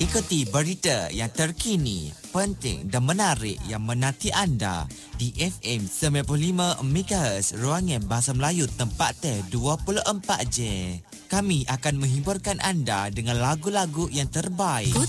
Ikuti berita yang terkini, penting dan menarik yang menanti anda di FM 95 MHz Ruangan Bahasa Melayu tempat teh 24 je. Kami akan menghiburkan anda dengan lagu-lagu yang terbaik.